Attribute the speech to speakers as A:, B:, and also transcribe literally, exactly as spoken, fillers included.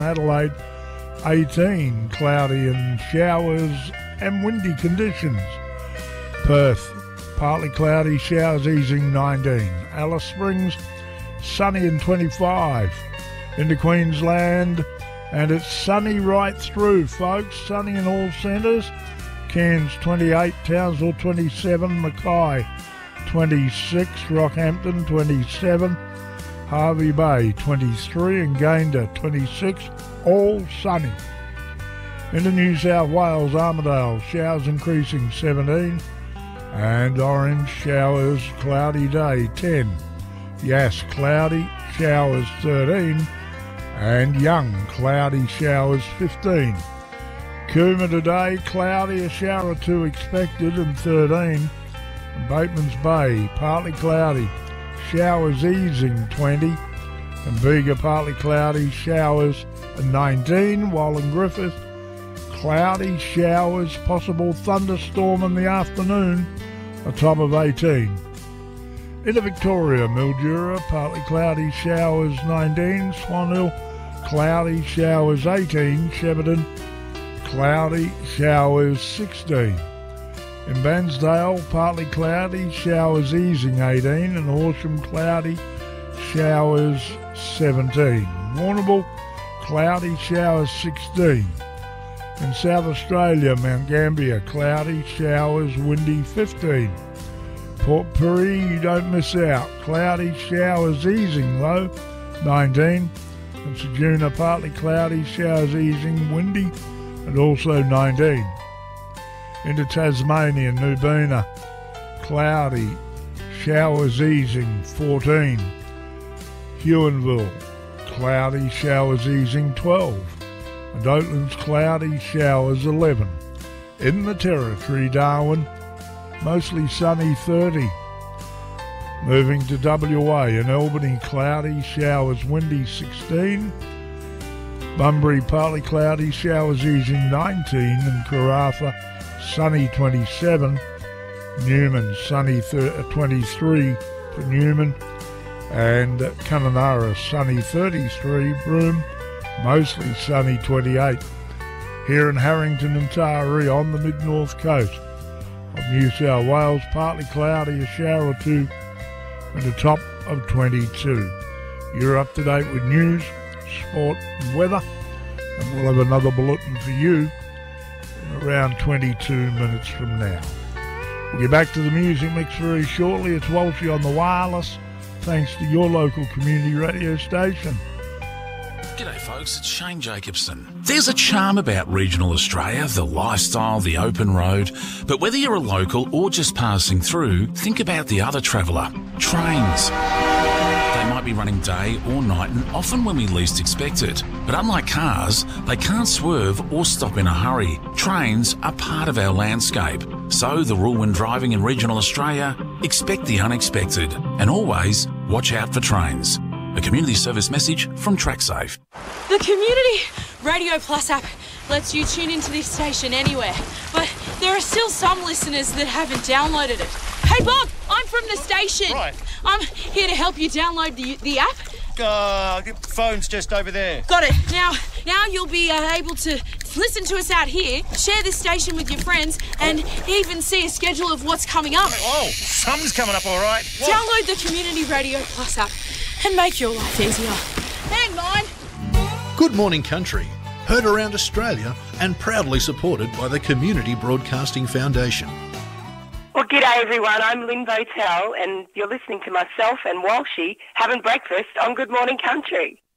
A: Adelaide, eighteen, cloudy and showers and windy conditions. Perth, partly cloudy, showers easing, nineteen. Alice Springs, sunny and twenty-five. Into Queensland, and it's sunny right through, folks. Sunny in all centres. Cairns, twenty-eight. Townsville, twenty-seven. Mackay, twenty-six. Rockhampton, twenty-seven. Hervey Bay, twenty-three. And Gayndah, twenty-six. All sunny. Into New South Wales, Armidale, showers increasing, seventeen. And Orange, showers, cloudy day, ten. Yass, cloudy, showers, thirteen. And Young, cloudy, showers, fifteen. Cooma today, cloudy, a shower or two expected, and thirteen. And Bateman's Bay, partly cloudy, showers easing, twenty. And Bega, partly cloudy, showers, and nineteen. While in Griffith, cloudy, showers, possible thunderstorm in the afternoon, a top of eighteen. Into Victoria, Mildura, partly cloudy, showers, nineteen. Swan Hill, cloudy, showers, eighteen. Shepparton, cloudy, showers, sixteen. In Bansdale, partly cloudy, showers easing, eighteen. And Horsham, cloudy, showers, seventeen. Warrnambool, cloudy, showers, sixteen. In South Australia, Mount Gambier, cloudy, showers, windy, fifteen. Port Pirie, you don't miss out. Cloudy, showers easing low, nineteen. And Ceduna, partly cloudy, showers easing, windy, and also nineteen. Into Tasmania, Nubina, cloudy, showers easing, fourteen. Huonville, cloudy, showers easing, twelve. And Oatlands, cloudy, showers, eleven. In the Territory, Darwin, mostly sunny, thirty. Moving to W A, in Albany, cloudy, showers, windy, sixteen. Bunbury, partly cloudy, showers easing, nineteen. And Karratha, sunny, twenty-seven. Newman, sunny, twenty-three for Newman. And Kununurra, sunny, thirty-three. Broome, mostly sunny, twenty-eight. Here in Harrington and Taree on the mid-north coast of New South Wales, partly cloudy, a shower or two, and a top of twenty-two. You're up to date with news, sport and weather, and we'll have another bulletin for you in around twenty-two minutes from now. We'll get back to the music mix very shortly. It's Walshy on the wireless, thanks to your local community radio station.
B: G'day folks, it's Shane Jacobson. There's a charm about regional Australia, the lifestyle, the open road, but whether you're a local or just passing through, think about the other traveller, trains. They might be running day or night and often when we least expect it. But unlike cars, they can't swerve or stop in a hurry. Trains are part of our landscape. So the rule when driving in regional Australia, expect the unexpected and always watch out for trains. A community service message from TrackSafe.
C: The Community Radio Plus app lets you tune into this station anywhere, but there are still some listeners that haven't downloaded it. Hey Bob, I'm from the station.
D: Right.
C: I'm here to help you download the the app.
D: Uh, the phone's just over there.
C: Got it. Now, now you'll be uh, able to listen to us out here, share this station with your friends, and even see a schedule of what's coming up.
D: Oh, something's coming up all right. What?
C: Download the Community Radio Plus app and make your life easier. Hang on.
E: Good Morning Country, heard around Australia and proudly supported by the Community Broadcasting Foundation.
F: Well, g'day everyone, I'm Lynn Votel and you're listening to myself and Walshy having breakfast on Good Morning Country.